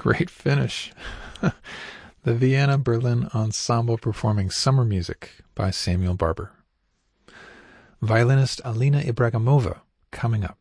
Great finish. The Vienna Berlin Ensemble performing Summer Music by Samuel Barber. Violinist Alina Ibragimova coming up.